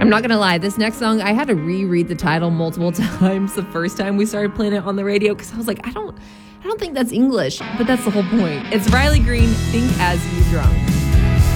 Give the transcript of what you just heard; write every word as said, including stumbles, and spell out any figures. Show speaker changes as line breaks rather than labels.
I'm not going to lie. This next song, I had to reread the title multiple times the first time we started playing it on the radio because I was like, I don't, I don't think that's English, but that's the whole point. It's Riley Green, Think As You Drunk.